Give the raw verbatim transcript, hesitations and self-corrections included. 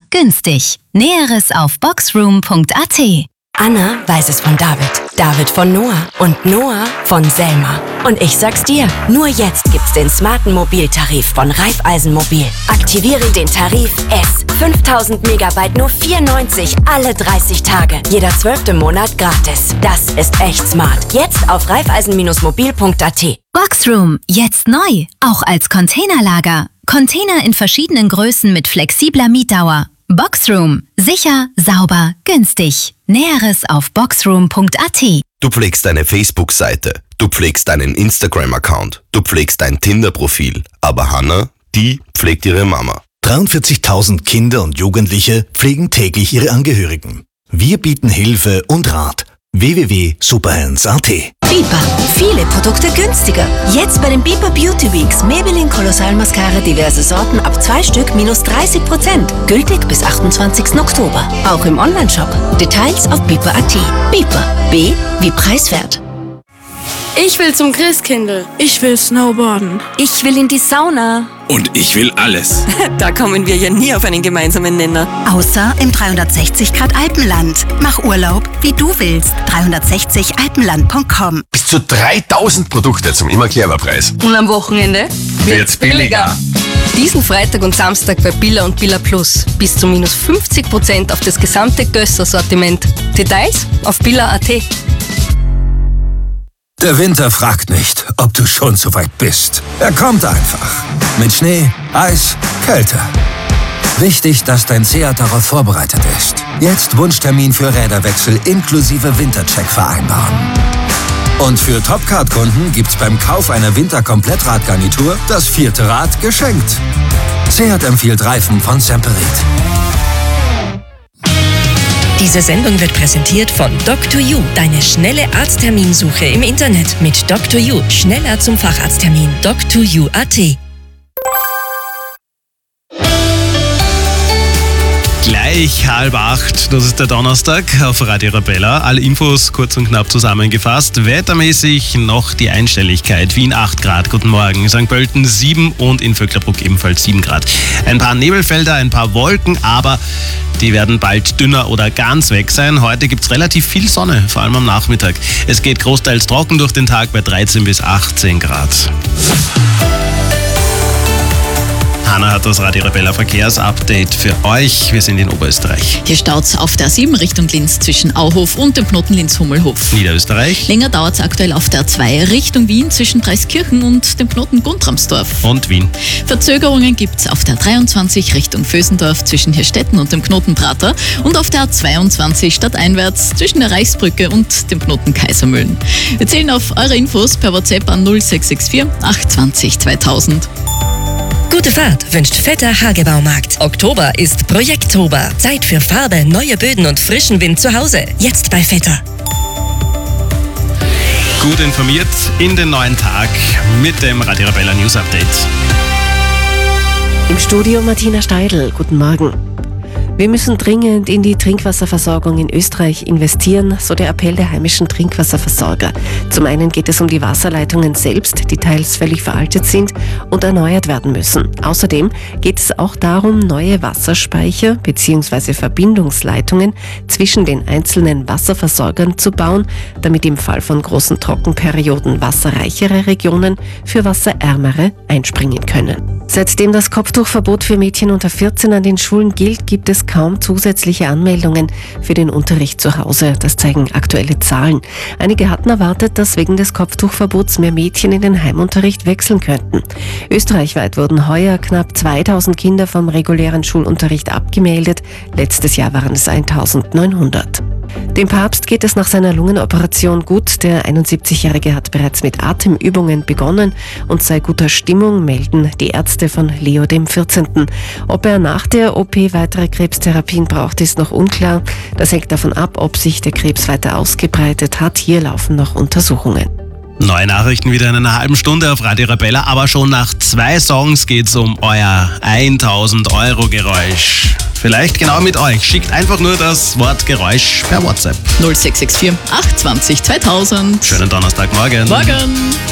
günstig. Näheres auf boxroom punkt a t. Anna weiß es von David, David von Noah und Noah von Selma. Und ich sag's dir, nur jetzt gibt's den smarten Mobiltarif von Raiffeisen Mobil. Aktiviere den Tarif S. fünftausend Megabyte nur vier neunzig alle dreißig Tage. Jeder zwölfte Monat gratis. Das ist echt smart. Jetzt auf raiffeisen mobil punkt a t. Boxroom, jetzt neu, auch als Containerlager. Container in verschiedenen Größen mit flexibler Mietdauer. Boxroom, sicher, sauber, günstig. Näheres auf boxroom punkt a t. Du pflegst deine Facebook-Seite, du pflegst deinen Instagram-Account, du pflegst dein Tinder-Profil. Aber Hannah, die pflegt ihre Mama. dreiundvierzigtausend Kinder und Jugendliche pflegen täglich ihre Angehörigen. Wir bieten Hilfe und Rat. w w w punkt superhands punkt a t. Bipa. Viele Produkte günstiger. Jetzt bei den Bipa Beauty Weeks Maybelline Kolossal Mascara diverse Sorten ab zwei Stück minus dreißig Prozent. Gültig bis achtundzwanzigsten Oktober. Auch im Onlineshop. Details auf bipa punkt a t. Bipa. B wie preiswert. Ich will zum Christkindl. Ich will snowboarden. Ich will in die Sauna. Und ich will alles. Da kommen wir ja nie auf einen gemeinsamen Nenner. Außer im dreihundertsechzig Grad Alpenland. Mach Urlaub, wie du willst. dreihundertsechzig alpenland punkt com. Bis zu dreitausend Produkte zum Immer-Clever-Preis. Und am Wochenende wird's billiger. Diesen Freitag und Samstag bei Billa und Billa Plus. Bis zu minus fünfzig Prozent auf das gesamte Gösser-Sortiment. Details auf billa punkt a t. Der Winter fragt nicht, ob du schon so weit bist. Er kommt einfach. Mit Schnee, Eis, Kälte. Wichtig, dass dein Seat darauf vorbereitet ist. Jetzt Wunschtermin für Räderwechsel inklusive Wintercheck vereinbaren. Und für Topcard-Kunden gibt's beim Kauf einer Winter-Komplettradgarnitur das vierte Rad geschenkt. Seat empfiehlt Reifen von Semperit. Diese Sendung wird präsentiert von Doctor You, deine schnelle Arztterminsuche im Internet. Mit Doctor You, schneller zum Facharzttermin. Doctor You punkt a t. Gleich halb acht, das ist der Donnerstag auf Radio Arabella. Alle Infos kurz und knapp zusammengefasst. Wettermäßig noch die Einstelligkeit. Wien acht Grad, guten Morgen. Sankt Pölten sieben und in Vöcklerbruck ebenfalls sieben Grad. Ein paar Nebelfelder, ein paar Wolken, aber die werden bald dünner oder ganz weg sein. Heute gibt es relativ viel Sonne, vor allem am Nachmittag. Es geht großteils trocken durch den Tag bei dreizehn bis achtzehn Grad. Hanna hat das Radio Arabella Verkehrsupdate für euch. Wir sind in Oberösterreich. Hier staut's auf der A sieben Richtung Linz zwischen Auhof und dem Knoten Linz-Hummelhof. Niederösterreich. Länger dauert's aktuell auf der A zwei Richtung Wien zwischen Preiskirchen und dem Knoten Guntramsdorf. Und Wien. Verzögerungen gibt's auf der A dreiundzwanzig Richtung Vösendorf zwischen Hirstetten und dem Knoten Prater und auf der A zweiundzwanzig stadteinwärts zwischen der Reichsbrücke und dem Knoten Kaisermühlen. Wir zählen auf eure Infos per WhatsApp an null sechs sechs vier acht zwei null zweitausend. Gute Fahrt wünscht Vetter Hagebaumarkt. Oktober ist Projekttober. Zeit für Farbe, neue Böden und frischen Wind zu Hause. Jetzt bei Vetter. Gut informiert in den neuen Tag mit dem Radio Arabella News Update. Im Studio Martina Steidl. Guten Morgen. Wir müssen dringend in die Trinkwasserversorgung in Österreich investieren, so der Appell der heimischen Trinkwasserversorger. Zum einen geht es um die Wasserleitungen selbst, die teils völlig veraltet sind und erneuert werden müssen. Außerdem geht es auch darum, neue Wasserspeicher bzw. Verbindungsleitungen zwischen den einzelnen Wasserversorgern zu bauen, damit im Fall von großen Trockenperioden wasserreichere Regionen für wasserärmere einspringen können. Seitdem das Kopftuchverbot für Mädchen unter vierzehn an den Schulen gilt, gibt es kaum zusätzliche Anmeldungen für den Unterricht zu Hause. Das zeigen aktuelle Zahlen. Einige hatten erwartet, dass wegen des Kopftuchverbots mehr Mädchen in den Heimunterricht wechseln könnten. Österreichweit wurden heuer knapp zweitausend Kinder vom regulären Schulunterricht abgemeldet. Letztes Jahr waren es eintausendneunhundert. Dem Papst geht es nach seiner Lungenoperation gut. Der einundsiebzigjährige hat bereits mit Atemübungen begonnen und sei guter Stimmung, melden die Ärzte von Leo dem vierzehnten. Ob er nach der O P weitere Krebstherapien braucht, ist noch unklar. Das hängt davon ab, ob sich der Krebs weiter ausgebreitet hat. Hier laufen noch Untersuchungen. Neue Nachrichten wieder in einer halben Stunde auf Radio Arabella, aber schon nach zwei Songs geht's um euer tausend Euro Geräusch. Vielleicht genau mit euch. Schickt einfach nur das Wort Geräusch per WhatsApp. null sechs sechs vier acht zwei null zweitausend. Schönen Donnerstagmorgen. Morgen.